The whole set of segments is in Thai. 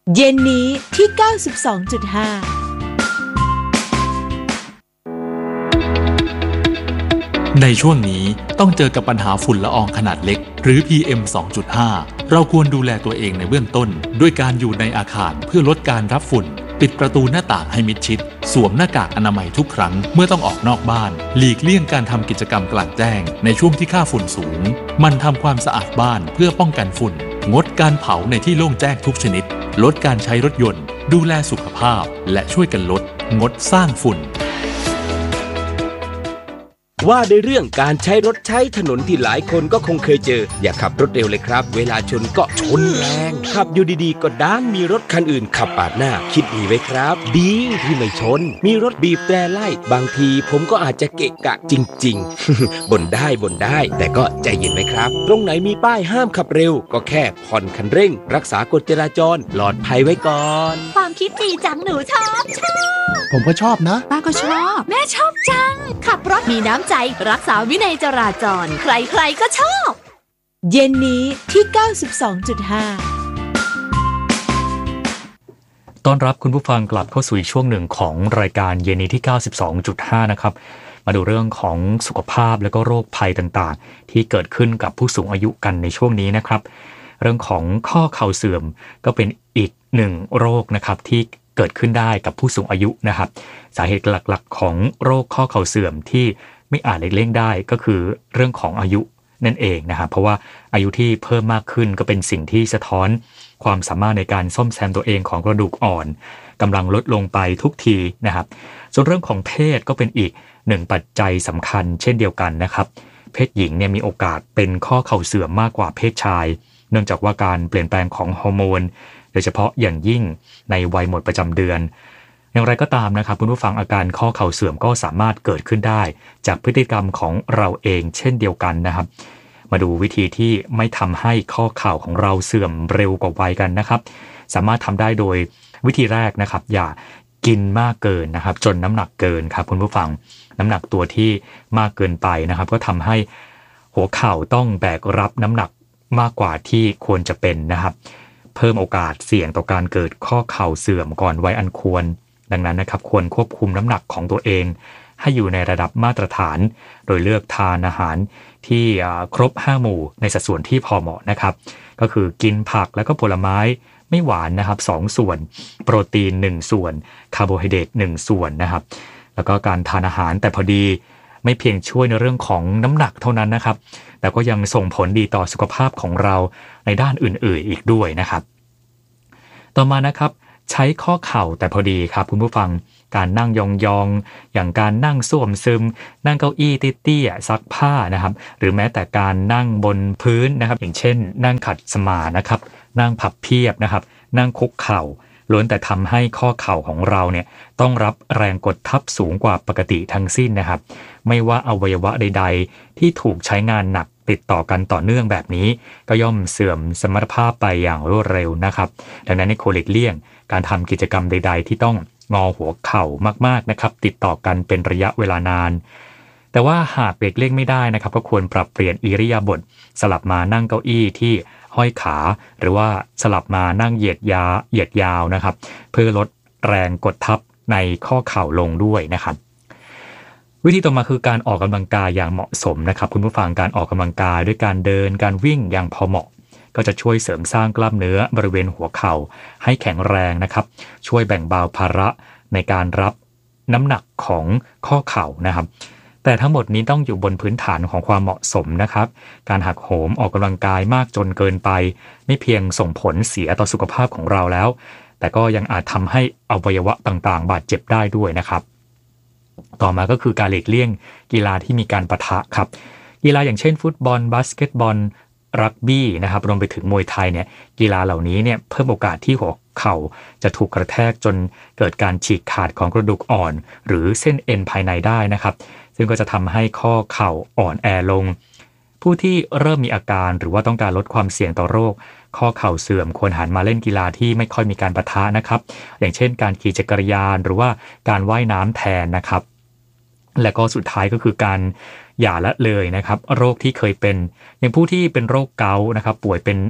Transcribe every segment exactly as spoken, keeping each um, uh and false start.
เย็นนี้ที่ เก้าสิบสองจุดห้าในช่วงนี้ต้องเจอกับปัญหาฝุ่นละอองขนาดเล็กหรือ พี เอ็ม สองจุดห้า เราควรดูแลตัวเองในเบื้องต้นด้วยการอยู่ในอาคารเพื่อลดการรับฝุ่นปิดประตูหน้าต่างให้มิดชิดสวมหน้ากากอนามัยทุกครั้งเมื่อต้องออกนอกบ้านหลีกเลี่ยงการทำกิจกรรมกลางแจ้งในช่วงที่ค่าฝุ่นสูงมันทำความสะอาดบ้านเพื่อป้องกันฝุ่นงดการเผาในที่โล่งแจ้งทุกชนิดลดการใช้รถยนต์ดูแลสุขภาพและช่วยกันลดงดสร้างฝุ่นว่าในเรื่องการใช้รถใช้ถนนที่หลายคนก็คงเคยเจออย่าขับรถเร็วเลยครับเวลาชนก็ชนแรงขับอยู่ดีๆก็ด้านมีรถคันอื่นขับปาดหน้าคิดดีไว้ครับดีที่ไม่ชนมีรถบีบแตรไล่บางทีผมก็อาจจะเกะกะจริงๆ บ่นได้บ่นได้แต่ก็ใจเย็นไว้ครับตรงไหนมีป้ายห้ามขับเร็วก็แค่ผ่อนคันเร่งรักษากฎจราจรปลอดภัยไว้ก่อนความคิดดีจังหนูชอบชอบผมก็ชอบนะป้าก็ชอบแม่ชอบจังขับรถมีน้ำใจรักษาวินัยจราจรใครๆก็ชอบเย็นนี้ที่ เก้าสิบสองจุดห้าต้อนรับคุณผู้ฟังกลับเข้าสู่ช่วงหนึ่งของรายการเย็นนี้ที่ เก้าสิบสองจุดห้า นะครับมาดูเรื่องของสุขภาพและก็โรคภัยต่างๆที่เกิดขึ้นกับผู้สูงอายุกันในช่วงนี้นะครับเรื่องของข้อเข่าเสื่อมก็เป็นอีกหนึ่งโรคนะครับที่เกิดขึ้นได้กับผู้สูงอายุนะครับสาเหตุหลักๆของโรคข้อเข่าเสื่อมที่ไม่อาจหลีกเลี่ยงได้ก็คือเรื่องของอายุนั่นเองนะครับเพราะว่าอายุที่เพิ่มมากขึ้นก็เป็นสิ่งที่สะท้อนความสามารถในการซ่อมแซมตัวเองของกระดูกอ่อนกำลังลดลงไปทุกทีนะครับส่วนเรื่องของเพศก็เป็นอีกหนึ่งปัจจัยสำคัญเช่นเดียวกันนะครับเพศหญิงเนี่ยมีโอกาสเป็นข้อเข่าเสื่อมมากกว่าเพศชายเนื่องจากว่าการเปลี่ยนแปลงของฮอร์โมนโดยเฉพาะอย่างยิ่งในวัยหมดประจำเดือนอย่างไรก็ตามนะครับคุณผู้ฟังอาการข้อเข่าเสื่อมก็สามารถเกิดขึ้นได้จากพฤติกรรมของเราเองเช่นเดียวกันนะครับมาดูวิธีที่ไม่ทำให้ข้อเข่าของเราเสื่อมเร็วกว่าวัยกันนะครับสามารถทำได้โดยวิธีแรกนะครับอย่ากินมากเกินนะครับจนน้ำหนักเกินครับคุณผู้ฟังน้ำหนักตัวที่มากเกินไปนะครับก็ทำให้หัวเข่าต้องแบกรับน้ำหนักมากกว่าที่ควรจะเป็นนะครับเพิ่มโอกาสเสี่ยงต่อการเกิดข้อเข่าเสื่อมก่อนวัยอันควรดังนั้นนะครับควรควบคุมน้ำหนักของตัวเองให้อยู่ในระดับมาตรฐานโดยเลือกทานอาหารที่ครบห้าหมู่ในสัดส่วนที่พอเหมาะนะครับก็คือกินผักแล้วก็ผลไม้ไม่หวานนะครับสองส่วนโปรตีนหนึ่งส่วนคาร์โบไฮเดรตหนึ่งส่วนนะครับแล้วก็การทานอาหารแต่พอดีไม่เพียงช่วยในเรื่องของน้ำหนักเท่านั้นนะครับแต่ก็ยังส่งผลดีต่อสุขภาพของเราในด้านอื่นๆอีกด้วยนะครับต่อมานะครับใช้ข้อเข่าแต่พอดีครับคุณผู้ฟังการนั่งยองๆอย่างการนั่งส้วมซึมนั่งเก้าอี้เตี้ยๆซักผ้านะครับหรือแม้แต่การนั่งบนพื้นนะครับอย่างเช่นนั่งขัดสมาธินะครับนั่งพับเพียบนะครับนั่งคุกเข่าล้วนแต่ทำให้ข้อเข่าของเราเนี่ยต้องรับแรงกดทับสูงกว่าปกติทั้งสิ้นนะครับไม่ว่าอวัยวะใดๆที่ถูกใช้งานหนักติดต่อกันต่อเนื่องแบบนี้ก็ย่อมเสื่อมสมรรถภาพไปอย่างรวดเร็วนะครับดังนั้นในโคหลีกเลี่ยงการทำกิจกรรมใดๆที่ต้องงอหัวเข่ามากๆนะครับติดต่อกันเป็นระยะเวลานานแต่ว่าหากเบรกเลี่ยงไม่ได้นะครับก็ควรปรับเปลี่ยนอิริยาบถสลับมานั่งเก้าอี้ที่ห้อยขาหรือว่าสลับมานั่งเหยียดยาเหยียดยาวนะครับเพื่อลดแรงกดทับในข้อเข่าลงด้วยนะครับวิธีต่อมาคือการออกกำลังกายอย่างเหมาะสมนะครับคุณผู้ฟังการออกกำลังกายด้วยการเดินการวิ่งอย่างพอเหมาะก็จะช่วยเสริมสร้างกล้ามเนื้อบริเวณหัวเข่าให้แข็งแรงนะครับช่วยแบ่งเบาภาระในการรับน้ำหนักของข้อเข่านะครับแต่ทั้งหมดนี้ต้องอยู่บนพื้นฐานของความเหมาะสมนะครับการหักโหมออกกำลังกายมากจนเกินไปไม่เพียงส่งผลเสียต่อสุขภาพของเราแล้วแต่ก็ยังอาจทำให้อวัยวะต่างๆบาดเจ็บได้ด้วยนะครับต่อมาก็คือการหลีกเลี่ยงกีฬาที่มีการปะทะครับกีฬาอย่างเช่นฟุตบอลบาสเกตบอลรักบี้นะครับรวมไปถึงมวยไทยเนี่ยกีฬาเหล่านี้เนี่ยเพิ่มโอกาสที่หัวเข่าจะถูกกระแทกจนเกิดการฉีกขาดของกระดูกอ่อนหรือเส้นเอ็นภายในได้นะครับซึ่งก็จะทำให้ข้อเข่าอ่อนแอลงผู้ที่เริ่มมีอาการหรือว่าต้องการลดความเสี่ยงต่อโรคข้อเข่าเสื่อมควรหันมาเล่นกีฬาที่ไม่ค่อยมีการปะทะนะครับอย่างเช่นการขี่จักรยานหรือว่าการว่ายน้ำแทนนะครับและก็สุดท้ายก็คือการอย่าละเลยนะครับโรคที่เคยเป็นอย่างผู้ที่เป็นโรคเกาต์นะครับป่วยเป็น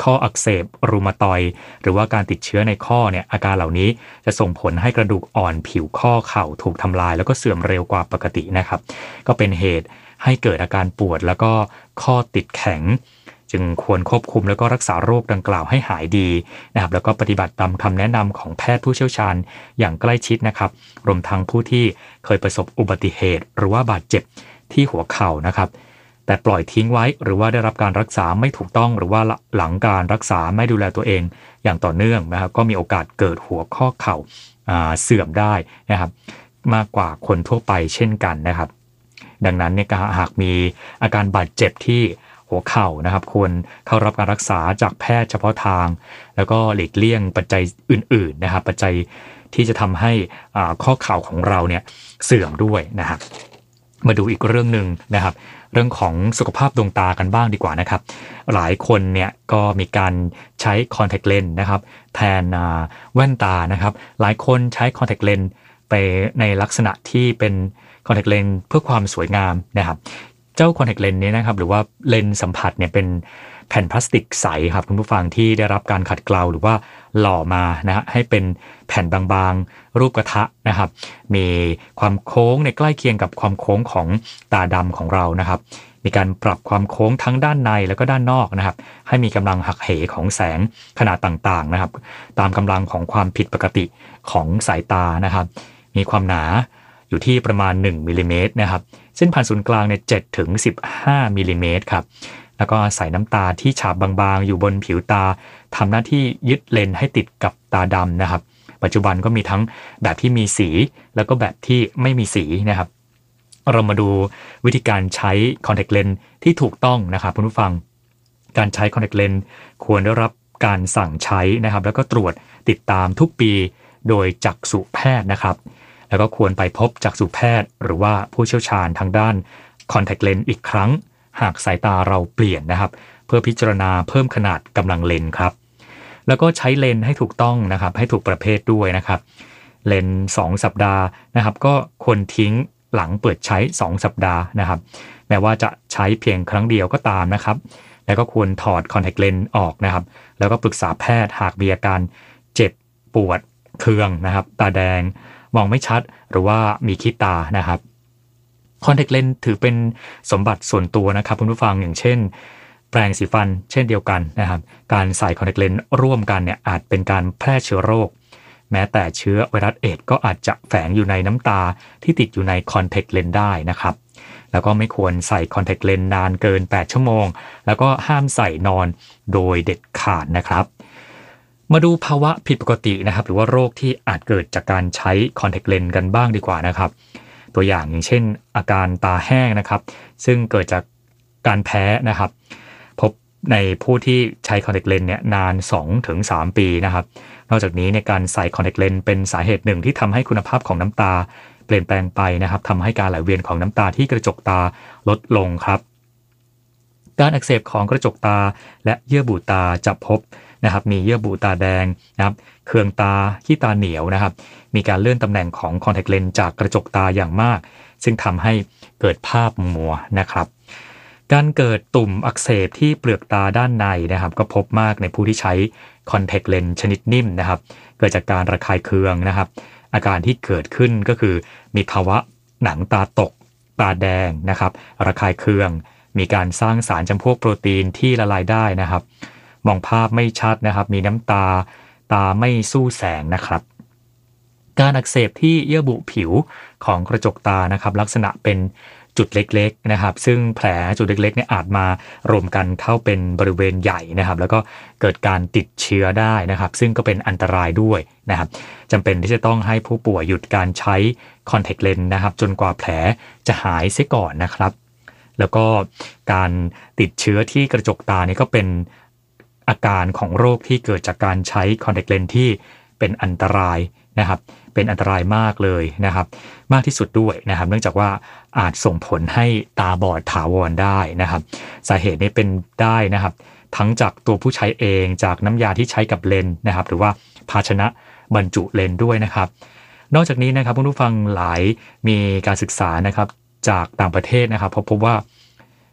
ข้ออักเสบรูมาตอยด์หรือว่าการติดเชื้อในข้อเนี่ยอาการเหล่านี้จะส่งผลให้กระดูกอ่อนผิวข้อเข่าถูกทำลายแล้วก็เสื่อมเร็วกว่าปกตินะครับก็เป็นเหตุให้เกิดอาการปวดแล้วก็ข้อติดแข็งจึงควรควบคุมแล้วก็รักษาโรคดังกล่าวให้หายดีนะครับแล้วก็ปฏิบัติตามคำแนะนำของแพทย์ผู้เชี่ยวชาญอย่างใกล้ชิดนะครับรวมทั้งผู้ที่เคยประสบอุบัติเหตุหรือว่าบาดเจ็บที่หัวเข่านะครับแต่ปล่อยทิ้งไว้หรือว่าได้รับการรักษาไม่ถูกต้องหรือว่าหลังการรักษาไม่ดูแลตัวเองอย่างต่อเนื่องนะครับก็มีโอกาสเกิดหัวข้อเข่าเสื่อมได้นะครับมากกว่าคนทั่วไปเช่นกันนะครับดังนั้นเนี่ยหากมีอาการบาดเจ็บที่หัวเข่านะครับควรเข้ารับการรักษาจากแพทย์เฉพาะทางแล้วก็หลีกเลี่ยงปัจจัยอื่นๆนะครับปัจจัยที่จะทำให้ข้อเข่าของเราเนี่ยเสื่อมด้วยนะครับมาดูอีกเรื่องหนึ่งนะครับเรื่องของสุขภาพดวงตากันบ้างดีกว่านะครับหลายคนเนี่ยก็มีการใช้คอนแทคเลนส์นะครับแทนแว่นตานะครับหลายคนใช้คอนแทคเลนส์ไปในลักษณะที่เป็นคอนแทคเลนส์เพื่อความสวยงามนะครับเจ้าคอนแทคเลนส์นี้นะครับหรือว่าเลนส์สัมผัสเนี่ยเป็นแผ่นพลาสติกใสครับคุณผู้ฟังที่ได้รับการขัดเกลาหรือว่าหล่อมานะฮะให้เป็นแผ่นบางๆรูปกระทะนะครับมีความโค้งในใกล้เคียงกับความโค้งของตาดำของเรานะครับมีการปรับความโค้งทั้งด้านในแล้วก็ด้านนอกนะครับให้มีกำลังหักเหของแสงขนาดต่างๆนะครับตามกำลังของความผิดปกติของสายตานะครับมีความหนาอยู่ที่ประมาณหนึ่งมิลลิเมตรนะครับเส้นผ่านศูนย์กลางเนี่ยเจ็ดถึงสิบห้ามิลลิเมตรครับแล้วก็ใส่น้ำตาที่ฉาบบางๆอยู่บนผิวตาทำหน้าที่ยึดเลนส์ให้ติดกับตาดำนะครับปัจจุบันก็มีทั้งแบบที่มีสีแล้วก็แบบที่ไม่มีสีนะครับเรามาดูวิธีการใช้คอนแทคเลนส์ที่ถูกต้องนะครับคุณผู้ฟังการใช้คอนแทคเลนส์ควรได้รับการสั่งใช้นะครับแล้วก็ตรวจติดตามทุกปีโดยจักษุแพทย์นะครับแล้วก็ควรไปพบจักษุแพทย์หรือว่าผู้เชี่ยวชาญทางด้านคอนแทคเลนส์อีกครั้งหากสายตาเราเปลี่ยนนะครับเพื่อพิจารณาเพิ่มขนาดกำลังเลนส์ครับแล้วก็ใช้เลนส์ให้ถูกต้องนะครับให้ถูกประเภทด้วยนะครับเลนส์สองสัปดาห์นะครับก็ควรทิ้งหลังเปิดใช้สองสัปดาห์นะครับแม้ว่าจะใช้เพียงครั้งเดียวก็ตามนะครับแล้วก็ควรถอดคอนแทคเลนส์ออกนะครับแล้วก็ปรึกษาแพทย์หากมีอาการเจ็บปวดเคืองนะครับตาแดงมองไม่ชัดหรือว่ามีขี้ตานะครับคอนแทคเลนส์ถือเป็นสมบัติส่วนตัวนะครับคุณผู้ฟังอย่างเช่นแปรงสีฟันเช่นเดียวกันนะครับการใส่คอนแทคเลนส์ร่วมกันเนี่ยอาจเป็นการแพร่เชื้อโรคแม้แต่เชื้อไวรัสเอดส์ก็อาจจะแฝงอยู่ในน้ำตาที่ติดอยู่ในคอนแทคเลนส์ได้นะครับแล้วก็ไม่ควรใส่คอนแทคเลนส์นานเกินแปดชั่วโมงแล้วก็ห้ามใส่นอนโดยเด็ดขาดนะครับมาดูภาวะผิดปกตินะครับหรือว่าโรคที่อาจเกิดจากการใช้คอนแทคเลนส์กันบ้างดีกว่านะครับตัวอย่างอย่างเช่นอาการตาแห้งนะครับซึ่งเกิดจากการแพ้นะครับพบในผู้ที่ใช้คอนแทคเลนส์เนี่ยนาน สองถึงสาม ปีนะครับนอกจากนี้ในการใส่คอนแทคเลนส์เป็นสาเหตุหนึ่งที่ทำให้คุณภาพของน้ำตาเปลี่ยนแปลงไปนะครับทำให้การไหลเวียนของน้ำตาที่กระจกตาลดลงครับการอักเสบของกระจกตาและเยื่อบุตาจะพบนะครับมีเยื่อบุตาแดงนะครับเคืองตาขี้ตาเหนียวนะครับมีการเลื่อนตำแหน่งของคอนแทคเลนส์จากกระจกตาอย่างมากซึ่งทำให้เกิดภาพมัวนะครับการเกิดตุ่มอักเสบที่เปลือกตาด้านในนะครับก็พบมากในผู้ที่ใช้คอนแทคเลนส์ชนิดนิ่มนะครับเกิดจากการระคายเคืองนะครับอาการที่เกิดขึ้นก็คือมีภาวะหนังตาตกตาแดงนะครับระคายเคืองมีการสร้างสารจำพวกโปรตีนที่ละลายได้นะครับมองภาพไม่ชัดนะครับมีน้ำตาตาไม่สู้แสงนะครับการอักเสบที่เยื่อบุผิวของกระจกตานะครับลักษณะเป็นจุดเล็กๆนะครับซึ่งแผลจุดเล็กๆเนี่ยอาจมารวมกันเข้าเป็นบริเวณใหญ่นะครับแล้วก็เกิดการติดเชื้อได้นะครับซึ่งก็เป็นอันตรายด้วยนะครับจำเป็นที่จะต้องให้ผู้ป่วยหยุดการใช้คอนแทคเลนส์นะครับจนกว่าแผลจะหายเสียก่อนนะครับแล้วก็การติดเชื้อที่กระจกตานี่ก็เป็นอาการของโรคที่เกิดจากการใช้คอนแทคเลนส์ที่เป็นอันตรายนะครับเป็นอันตรายมากเลยนะครับมากที่สุดด้วยนะครับเนื่องจากว่าอาจส่งผลให้ตาบอดถาวรได้นะครับสาเหตุนี้เป็นได้นะครับทั้งจากตัวผู้ใช้เองจากน้ำยาที่ใช้กับเลนส์นะครับหรือว่าภาชนะบรรจุเลนส์ด้วยนะครับนอกจากนี้นะครับผู้ฟังหลายมีการศึกษานะครับจากต่างประเทศนะครับพบพบว่า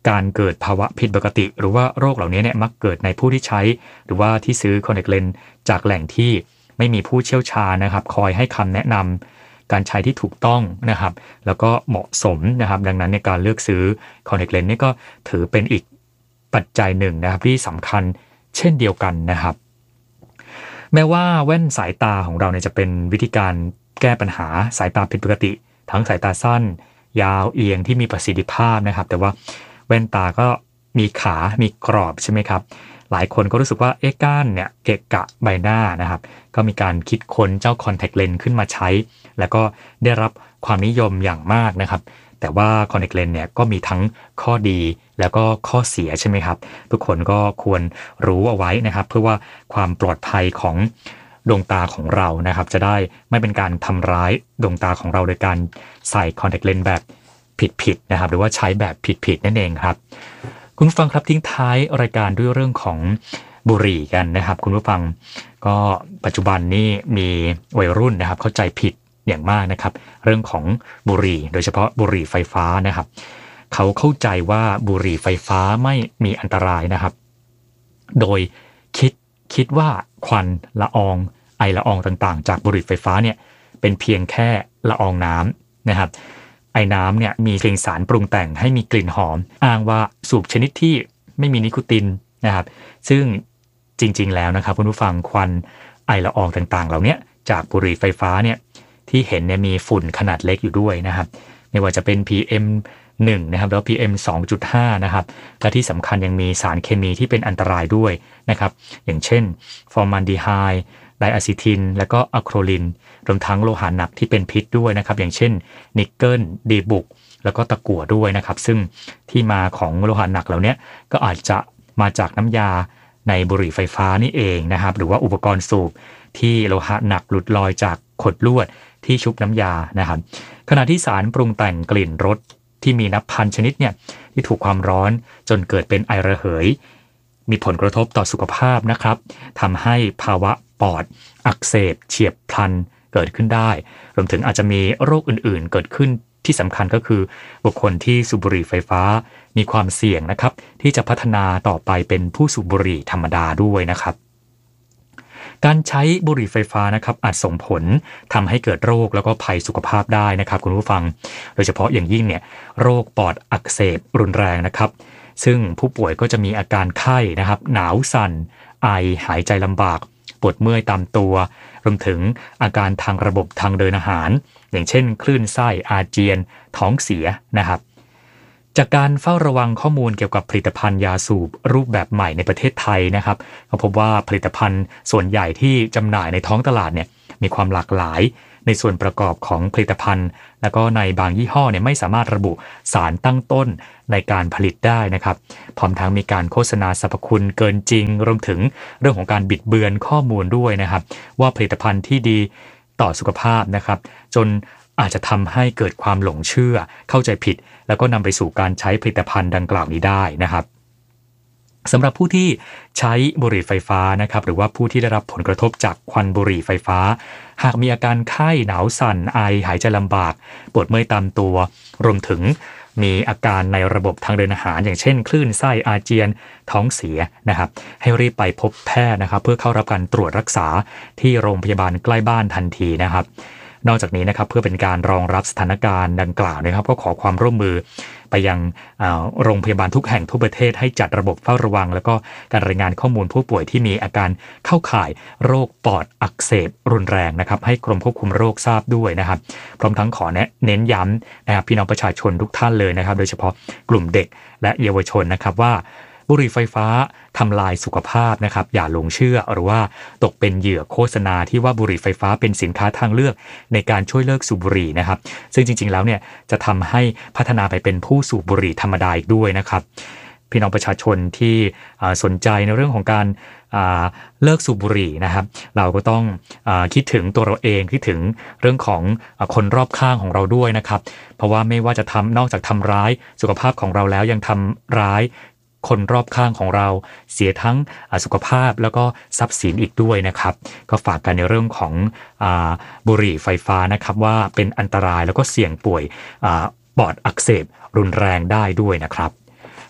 การเกิดภาวะผิดปกติหรือว่าโรคเหล่านี้เนี่ยมักเกิดในผู้ที่ใช้หรือว่าที่ซื้อคอนแทคเลนส์จากแหล่งที่ไม่มีผู้เชี่ยวชาญนะครับคอยให้คำแนะนำการใช้ที่ถูกต้องนะครับแล้วก็เหมาะสมนะครับดังนั้นในการเลือกซื้อคอนแทคเลนส์นี่ก็ถือเป็นอีกปัจจัยหนึ่งนะครับที่สำคัญเช่นเดียวกันนะครับแม้ว่าแว่นสายตาของเราเนี่ยจะเป็นวิธีการแก้ปัญหาสายตาผิดปกติทั้งสายตาสั้นยาวเอียงที่มีประสิทธิภาพนะครับแต่ว่าแว่นตาก็มีขามีกรอบใช่ไหมครับหลายคนก็รู้สึกว่าเอ๊ะก้านเนี่ยเกะกะใบหน้านะครับก็มีการคิดค้นเจ้าคอนแทคเลนส์ขึ้นมาใช้แล้วก็ได้รับความนิยมอย่างมากนะครับแต่ว่าคอนแทคเลนส์เนี่ยก็มีทั้งข้อดีแล้วก็ข้อเสียใช่ไหมครับทุกคนก็ควรรู้เอาไว้นะครับเพื่อว่าความปลอดภัยของดวงตาของเรานะครับจะได้ไม่เป็นการทำร้ายดวงตาของเราโดยการใส่คอนแทคเลนส์แบบผิดๆนะครับหรือว่าใช้แบบผิดๆนั่นเองครับคุณผู้ฟังครับทิ้งท้ายรายการด้วยเรื่องของบุหรี่กันนะครับคุณผู้ฟังก็ปัจจุบันนี้มีวัยรุ่นนะครับเข้าใจผิดอย่างมากนะครับเรื่องของบุหรี่โดยเฉพาะบุหรี่ไฟฟ้านะครับเขาเข้าใจว่าบุหรี่ไฟฟ้าไม่มีอันตรายนะครับโดยคิดคิดว่าควันละอองไอละอองต่างๆจากบุหรี่ไฟฟ้าเนี่ยเป็นเพียงแค่ละอองน้ำนะครับไอน้ำเนี่ยมีเพียงสารปรุงแต่งให้มีกลิ่นหอมอ้างว่าสูบชนิดที่ไม่มีนิโคตินนะครับซึ่งจริงๆแล้วนะครับคุณผู้ฟังควันไอละอองต่างๆเหล่านี้จากบุหรี่ไฟฟ้าเนี่ยที่เห็นเนี่ยมีฝุ่นขนาดเล็กอยู่ด้วยนะครับไม่ว่าจะเป็น พี เอ็ม หนึ่ง นะครับแล้ว พี เอ็ม สองจุดห้า นะครับและที่สำคัญยังมีสารเคมีที่เป็นอันตรายด้วยนะครับอย่างเช่นฟอร์มาลดีไฮด์ไดอะซิทินและก็อะโครลินรวมทั้งโลหะหนักที่เป็นพิษด้วยนะครับอย่างเช่นนิกเกิลดีบุกแล้วก็ตะกั่วด้วยนะครับซึ่งที่มาของโลหะหนักเหล่านี้ก็อาจจะมาจากน้ำยาในบุหรี่ไฟฟ้านี่เองนะครับหรือว่าอุปกรณ์สูบที่โลหะหนักหลุดลอยจากขดลวดที่ชุบน้ำยานะครับขณะที่สารปรุงแต่งกลิ่นรสที่มีนับพันชนิดเนี่ยที่ถูกความร้อนจนเกิดเป็นไอระเหยมีผลกระทบต่อสุขภาพนะครับทำให้ภาวะปอดอักเสบเฉียบพลันเกิดขึ้นได้รวมถึงอาจจะมีโรคอื่นๆเกิดขึ้นที่สำคัญก็คือบุคคลที่สูบบุหรี่ไฟฟ้ามีความเสี่ยงนะครับที่จะพัฒนาต่อไปเป็นผู้สูบบุหรี่ธรรมดาด้วยนะครับการใช้บุหรี่ไฟฟ้านะครับอาจส่งผลทำให้เกิดโรคแล้วก็ภัยสุขภาพได้นะครับคุณผู้ฟังโดยเฉพาะอย่างยิ่งเนี่ยโรคปอดอักเสบรุนแรงนะครับซึ่งผู้ป่วยก็จะมีอาการไข้นะครับหนาวสั่นไอหายใจลำบากปวดเมื่อยตามตัวรวมถึงอาการทางระบบทางเดินอาหารอย่างเช่นคลื่นไส้อาเจียนท้องเสียนะครับจากการเฝ้าระวังข้อมูลเกี่ยวกับผลิตภัณฑ์ยาสูบรูปแบบใหม่ในประเทศไทยนะครับก็พบว่าผลิตภัณฑ์ส่วนใหญ่ที่จำหน่ายในท้องตลาดเนี่ยมีความหลากหลายในส่วนประกอบของผลิตภัณฑ์แล้วก็ในบางยี่ห้อเนี่ยไม่สามารถระบุสารตั้งต้นในการผลิตได้นะครับพร้อมทั้งมีการโฆษณาสรรพคุณเกินจริงรวมถึงเรื่องของการบิดเบือนข้อมูลด้วยนะครับว่าผลิตภัณฑ์ที่ดีต่อสุขภาพนะครับจนอาจจะทำให้เกิดความหลงเชื่อเข้าใจผิดแล้วก็นำไปสู่การใช้ผลิตภัณฑ์ดังกล่าวนี้ได้นะครับสำหรับผู้ที่ใช้บุหรี่ไฟฟ้านะครับหรือว่าผู้ที่ได้รับผลกระทบจากควันบุหรี่ไฟฟ้าหากมีอาการไข้หนาวสั่นไอหายใจลำบากปวดเมื่อยตามตัวรวมถึงมีอาการในระบบทางเดินอาหารอย่างเช่นคลื่นไส้อาเจียนท้องเสียนะครับให้รีบไปพบแพทย์นะครับเพื่อเข้ารับการตรวจรักษาที่โรงพยาบาลใกล้บ้านทันทีนะครับนอกจากนี้นะครับเพื่อเป็นการรองรับสถานการณ์ดังกล่าวนะครับก็ขอความร่วมมือไปยังโรงพยาบาลทุกแห่งทั่วประเทศให้จัดระบบเฝ้าระวังแล้วก็การรายงานข้อมูลผู้ป่วยที่มีอาการเข้าข่ายโรคปอดอักเสบรุนแรงนะครับให้กรมควบคุมโรคทราบด้วยนะครับพร้อมทั้งขอเน้นย้ำนะครับพี่น้องประชาชนทุกท่านเลยนะครับโดยเฉพาะกลุ่มเด็กและเยาวชนนะครับว่าบุหรี่ไฟฟ้าทำลายสุขภาพนะครับอย่าหลงเชื่อหรือว่าตกเป็นเหยื่อโฆษณาที่ว่าบุหรี่ไฟฟ้าเป็นสินค้าทางเลือกในการช่วยเลิกสูบบุหรี่นะครับซึ่งจริงๆแล้วเนี่ยจะทำให้พัฒนาไปเป็นผู้สูบบุหรี่ธรรมดาอีกด้วยนะครับพี่น้องประชาชนที่สนใจในเรื่องของการเลิกสูบบุหรี่นะครับเราก็ต้องคิดถึงตัวเราเองคิดถึงเรื่องของคนรอบข้างของเราด้วยนะครับเพราะว่าไม่ว่าจะทำนอกจากทำร้ายสุขภาพของเราแล้วยังทำร้ายคนรอบข้างของเราเสียทั้งสุขภาพแล้วก็ทรัพย์สินอีกด้วยนะครับก็ฝากกันในเรื่องของบุหรี่ไฟฟ้านะครับว่าเป็นอันตรายแล้วก็เสี่ยงป่วยปอดอักเสบรุนแรงได้ด้วยนะครับ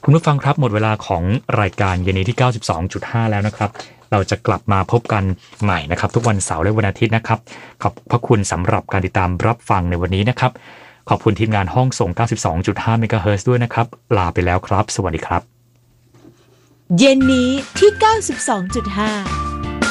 คุณผู้ฟังครับหมดเวลาของรายการเย็นนี้ที่ เก้าสิบสองจุดห้า แล้วนะครับเราจะกลับมาพบกันใหม่นะครับทุกวันเสาร์และวันอาทิตย์นะครับขอบพระคุณสำหรับการติดตามรับฟังในวันนี้นะครับขอบคุณทีมงานห้องส่ง เก้าสิบสองจุดห้า เมกะเฮิรตซ์ด้วยนะครับลาไปแล้วครับสวัสดีครับเย็นนี้ที่ เก้าสิบสองจุดห้า